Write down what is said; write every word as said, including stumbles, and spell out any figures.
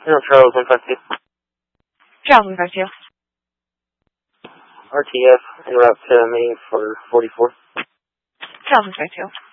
Air Charles one five two. Charles one five two. R T F en route to Maine for forty-four. Charles one five two.